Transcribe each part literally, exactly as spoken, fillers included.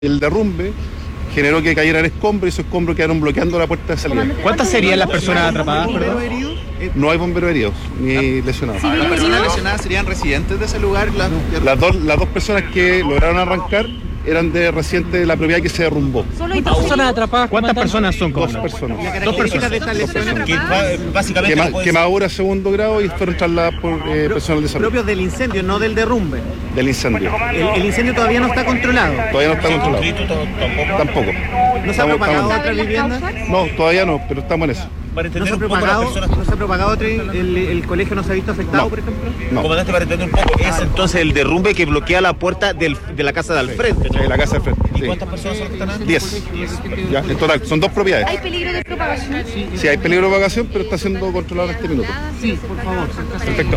El derrumbe generó que cayeran escombros y esos escombros quedaron bloqueando la puerta de salida. ¿Cuántas serían las personas atrapadas? No hay bomberos heridos ni lesionados. ¿Las personas lesionadas serían residentes de ese lugar? La... Las, dos, las dos personas que lograron arrancar eran de residentes de la propiedad que se derrumbó. Solo hay dos personas atrapadas. ¿Cuántas personas son? Dos personas. Dos personas de estas lesiones que básicamente Quema, no quemadura segundo grado y fueron trasladadas por eh, personal de salud. Propios del incendio, no del derrumbe. Del incendio. El, el incendio todavía no está controlado. Todavía no está controlado. Tampoco. ¿No se ha propagado a otras viviendas? No, todavía no, pero estamos en eso. Para ¿No, se ha propagado, ¿No se ha propagado otro, el, el colegio no se ha visto afectado, no, por ejemplo? No. Comandante, para entender un poco, es entonces el derrumbe que bloquea la puerta del, de la casa de al frente, ¿no? De la casa del frente. ¿Y sí. cuántas personas son las que están? Diez. Ya, en total, son dos propiedades. ¿Hay peligro de propagación? Sí, hay peligro de propagación, pero está siendo controlado en este minuto. Sí, por favor. Perfecto.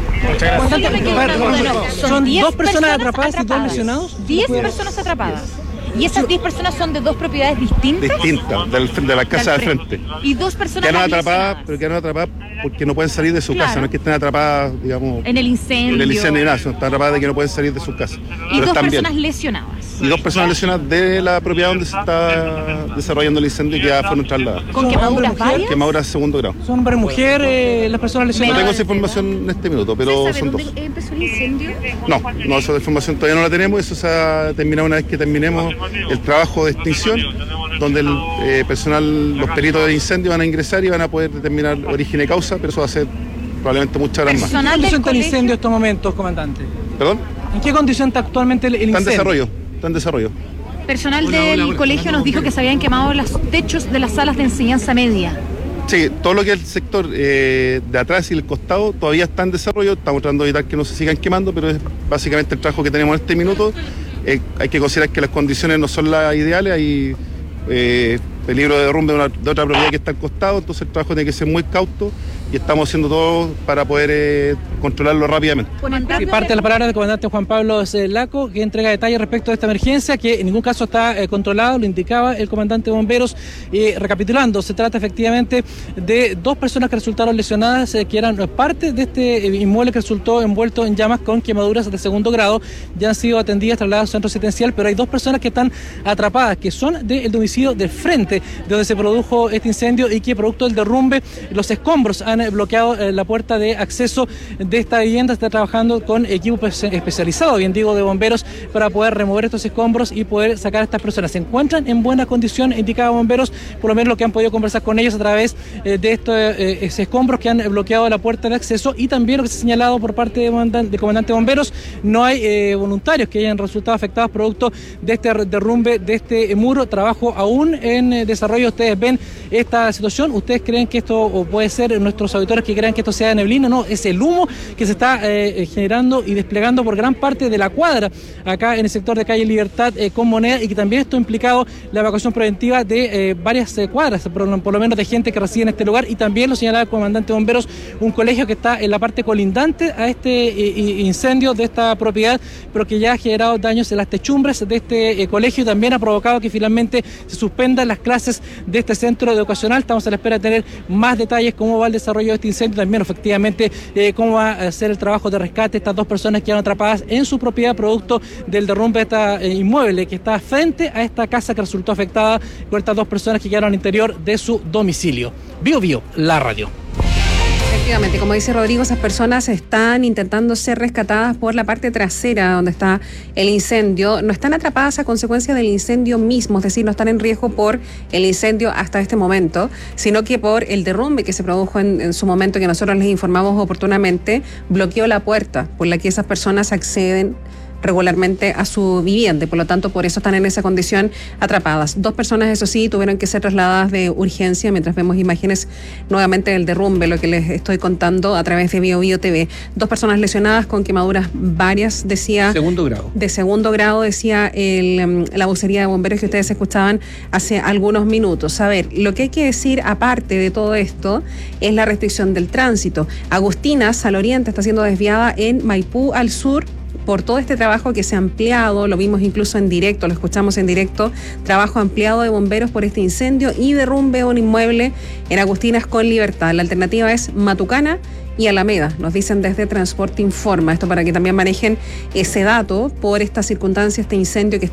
Muchas gracias. ¿Son dos personas atrapadas y dos lesionados? diez personas atrapadas. ¿Y esas diez personas son de dos propiedades distintas? Distintas, del, de la casa del frente. Y dos personas quedaron atrapadas, pero quedaron atrapadas porque no pueden salir de su claro. casa, no es que estén atrapadas, digamos... En el incendio. En el incendio, nada, están atrapadas de que no pueden salir de su casa. Y pero dos personas bien. lesionadas. Y dos personas lesionadas de la propiedad donde se está desarrollando el incendio y que ya fueron trasladadas. ¿Con quemaduras varias? Quemaduras de segundo grado. ¿Son hombre y mujer eh, las personas lesionadas? No tengo esa información en este minuto, pero son dos. ¿Dónde empezó el incendio? No, no, esa información todavía no la tenemos, eso se ha terminado una vez que terminemos el trabajo de extinción, donde el eh, personal, los peritos de incendio van a ingresar y van a poder determinar origen y causa, pero eso va a ser probablemente muchas horas más. ¿En qué condición está el incendio en estos momentos, comandante? ¿Perdón? ¿En qué condición está actualmente el, el incendio? Está en desarrollo, está en desarrollo. Personal del colegio nos dijo que se habían quemado los techos de las salas de enseñanza media. Sí, todo lo que es el sector eh, de atrás y el costado todavía está en desarrollo, estamos tratando de evitar que no se sigan quemando, pero es básicamente el trabajo que tenemos en este minuto. Eh, hay que considerar que las condiciones no son las ideales, hay eh, peligro de derrumbe de, una, de otra propiedad que está al costado, entonces el trabajo tiene que ser muy cauto y estamos haciendo todo para poder eh, controlarlo rápidamente. Y parte de la palabra del comandante Juan Pablo Laco, que entrega detalles respecto a esta emergencia, que en ningún caso está eh, controlado, lo indicaba el comandante de bomberos. Eh, recapitulando, se trata efectivamente de dos personas que resultaron lesionadas, eh, que eran parte de este eh, inmueble que resultó envuelto en llamas con quemaduras de segundo grado. Ya han sido atendidas, trasladadas al centro asistencial, pero hay dos personas que están atrapadas, que son del domicilio del frente, de donde se produjo este incendio y que producto del derrumbe, los escombros han bloqueado eh, la puerta de acceso de esta vivienda. Está trabajando con equipo especializado, bien digo, de bomberos para poder remover estos escombros y poder sacar a estas personas. Se encuentran en buena condición, indicaba bomberos, por lo menos lo que han podido conversar con ellos a través eh, de estos eh, escombros que han bloqueado la puerta de acceso, y también lo que se ha señalado por parte de, comandante, de comandante de bomberos, no hay eh, voluntarios que hayan resultado afectados producto de este derrumbe de este muro. Trabajo aún en eh, desarrollo. Ustedes ven esta situación, ustedes creen que esto, o puede ser nuestros auditores que crean que esto sea neblina, no, es el humo que se está eh, generando y desplegando por gran parte de la cuadra acá en el sector de calle Libertad eh, con Moneda, y que también esto ha implicado la evacuación preventiva de eh, varias eh, cuadras, por, por lo menos de gente que reside en este lugar, y también lo señalaba el comandante de bomberos, un colegio que está en la parte colindante a este eh, incendio de esta propiedad, pero que ya ha generado daños en las techumbres de este eh, colegio, y también ha provocado que finalmente se suspendan las clases de este centro educacional. Estamos a la espera de tener más detalles, cómo va el desarrollo de este incendio, también efectivamente eh, cómo va a ser el trabajo de rescate de estas dos personas que quedaron atrapadas en su propiedad producto del derrumbe de esta eh, inmueble que está frente a esta casa que resultó afectada con estas dos personas que quedaron al interior de su domicilio. Bio Bio, la radio. Efectivamente, como dice Rodrigo, esas personas están intentando ser rescatadas por la parte trasera donde está el incendio. No están atrapadas a consecuencia del incendio mismo, es decir, no están en riesgo por el incendio hasta este momento, sino que por el derrumbe que se produjo en, en su momento, que nosotros les informamos oportunamente, bloqueó la puerta por la que esas personas acceden regularmente a su vivienda, por lo tanto por eso están en esa condición atrapadas. Dos personas, eso sí, tuvieron que ser trasladadas de urgencia, mientras vemos imágenes nuevamente del derrumbe, lo que les estoy contando a través de Bio Bio T V. Dos personas lesionadas con quemaduras varias, decía... Segundo grado. De segundo grado, decía el, la vocería de bomberos que ustedes escuchaban hace algunos minutos. A ver, lo que hay que decir aparte de todo esto es la restricción del tránsito. Agustinas al oriente está siendo desviada en Maipú al sur por todo este trabajo que se ha ampliado, lo vimos incluso en directo, lo escuchamos en directo, trabajo ampliado de bomberos por este incendio y derrumbe de un inmueble en Agustinas con Libertad. La alternativa es Matucana y Alameda, nos dicen desde Transporte Informa, esto para que también manejen ese dato por esta circunstancia, este incendio que está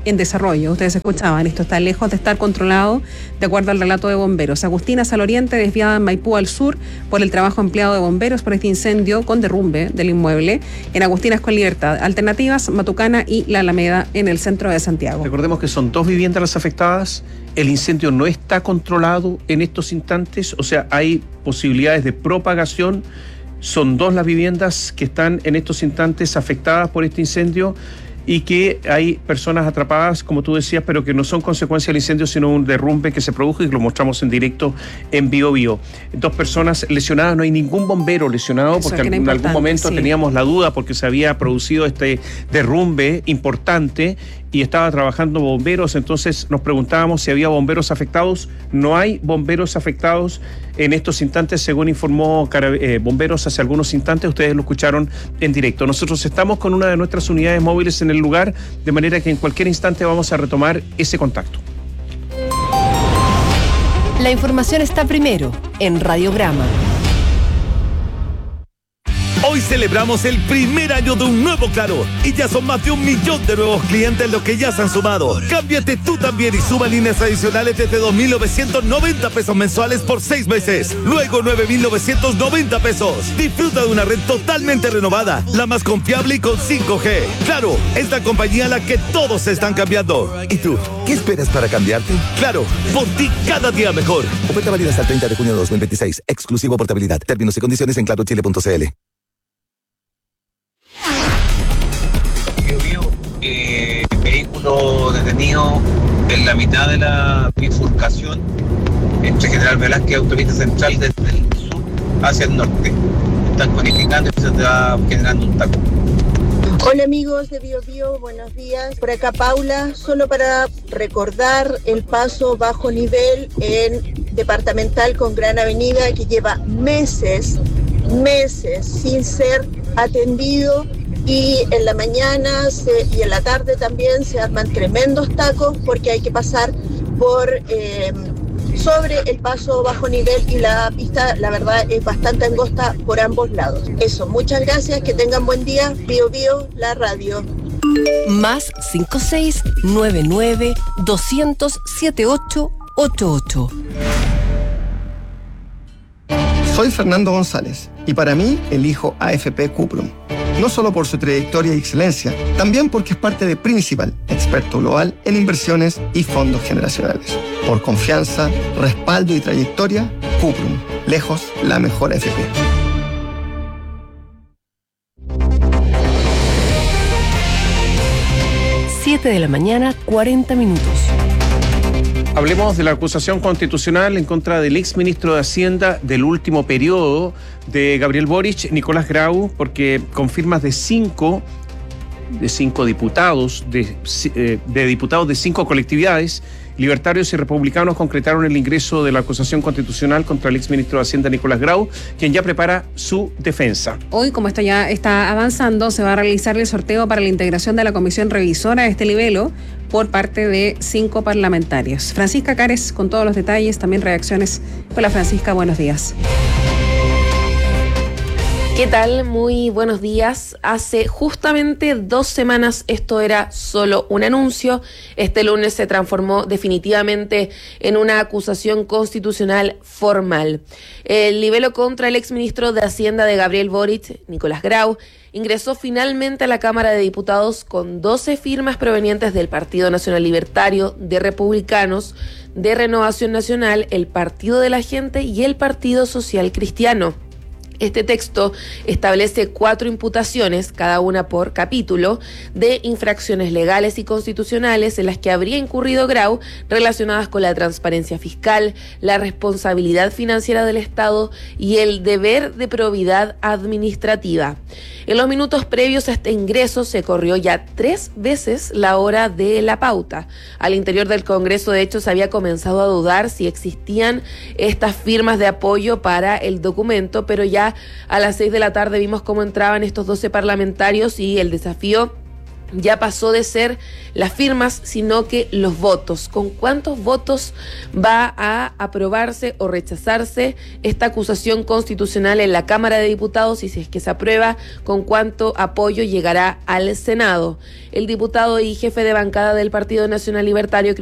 en desarrollo. Ustedes escuchaban, esto está lejos de estar controlado, de acuerdo al relato de bomberos. Agustina al oriente, desviada en Maipú al sur por el trabajo empleado de bomberos por este incendio con derrumbe del inmueble. En Agustinas con Libertad, Alternativas, Matucana y La Alameda en el centro de Santiago. Recordemos que son dos viviendas las afectadas. El incendio no está controlado en estos instantes, o sea, hay posibilidades de propagación. Son dos las viviendas que están en estos instantes afectadas por este incendio y que hay personas atrapadas, como tú decías, pero que no son consecuencia del incendio, sino un derrumbe que se produjo y que lo mostramos en directo en Bio Bio. Dos personas lesionadas, no hay ningún bombero lesionado, Eso porque en algún momento sí. teníamos la duda porque se había producido este derrumbe importante y estaba trabajando bomberos, entonces nos preguntábamos si había bomberos afectados. No hay bomberos afectados en estos instantes, según informó eh, Bomberos hace algunos instantes, ustedes lo escucharon en directo. Nosotros estamos con una de nuestras unidades móviles en el lugar, de manera que en cualquier instante vamos a retomar ese contacto. La información está primero en Radiograma. Hoy celebramos el primer año de un nuevo Claro y ya son más de un millón de nuevos clientes los que ya se han sumado. Cámbiate tú también y suma líneas adicionales desde dos mil novecientos noventa pesos mensuales por seis meses. Luego nueve mil novecientos noventa pesos. Disfruta de una red totalmente renovada, la más confiable y con cinco G. Claro, es la compañía a la que todos se están cambiando. ¿Y tú? ¿Qué esperas para cambiarte? Claro, por ti cada día mejor. Oferta válida hasta el treinta de junio de dos mil veintiséis. Exclusivo portabilidad. Términos y condiciones en claro chile punto c l. Eh, vehículo detenido en la mitad de la bifurcación entre General Velázquez y Autopista Central desde el sur hacia el norte. Están conificando y se te va generando un taco. Hola amigos de Bio Bio, buenos días. Por acá Paula, solo para recordar el paso bajo nivel en Departamental con Gran Avenida que lleva meses, meses sin ser atendido. Y en la mañana se, y en la tarde también se arman tremendos tacos porque hay que pasar por eh, sobre el paso bajo nivel y la pista, la verdad, es bastante angosta por ambos lados. Eso, muchas gracias, que tengan buen día. Bio Bio, la radio. Más cinco seis nueve nueve doscientos setenta y ocho ochenta y ocho. Soy Fernando González y para mí elijo A F P Cuprum. No solo por su trayectoria y excelencia, también porque es parte de Principal, experto global en inversiones y fondos generacionales. Por confianza, respaldo y trayectoria, Cuprum, lejos la mejor A F P. siete de la mañana, cuarenta minutos. Hablemos de la acusación constitucional en contra del exministro de Hacienda del último periodo de Gabriel Boric, Nicolás Grau, porque con firmas de cinco, de cinco diputados, de, eh, de diputados de cinco colectividades, libertarios y republicanos concretaron el ingreso de la acusación constitucional contra el exministro de Hacienda, Nicolás Grau, quien ya prepara su defensa. Hoy, como esto ya está avanzando, se va a realizar el sorteo para la integración de la comisión revisora de este libelo por parte de cinco parlamentarios. Francisca Cares con todos los detalles, también reacciones. Hola Francisca, buenos días. ¿Qué tal? Muy buenos días. Hace justamente dos semanas esto era solo un anuncio. Este lunes se transformó definitivamente en una acusación constitucional formal. El libelo contra el exministro de Hacienda de Gabriel Boric, Nicolás Grau, ingresó finalmente a la Cámara de Diputados con doce firmas provenientes del Partido Nacional Libertario, de Republicanos, de Renovación Nacional, el Partido de la Gente y el Partido Social Cristiano. Este texto establece cuatro imputaciones, cada una por capítulo, de infracciones legales y constitucionales en las que habría incurrido Grau relacionadas con la transparencia fiscal, la responsabilidad financiera del Estado y el deber de probidad administrativa. En los minutos previos a este ingreso se corrió ya tres veces la hora de la pauta. Al interior del Congreso, de hecho, se había comenzado a dudar si existían estas firmas de apoyo para el documento, pero ya a las seis de la tarde vimos cómo entraban estos doce parlamentarios y el desafío ya pasó de ser las firmas, sino que los votos. ¿Con cuántos votos va a aprobarse o rechazarse esta acusación constitucional en la Cámara de Diputados? Y si es que se aprueba, ¿con cuánto apoyo llegará al Senado? El diputado y jefe de bancada del Partido Nacional Libertario,